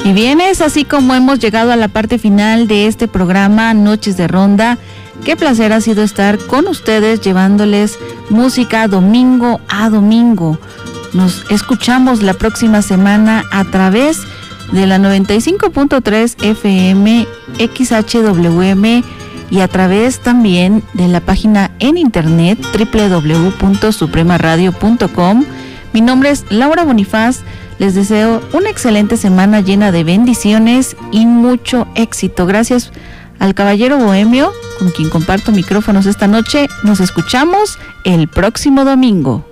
Y bien, es así como hemos llegado a la parte final de este programa Noches de Ronda. Qué placer ha sido estar con ustedes llevándoles música domingo a domingo. Nos escuchamos la próxima semana a través de la 95.3 FM XHWM y a través también de la página en internet www.supremaradio.com. Mi nombre es Laura Bonifaz. Les deseo una excelente semana llena de bendiciones y mucho éxito. Gracias al Caballero Bohemio, con quien comparto micrófonos esta noche. Nos escuchamos el próximo domingo.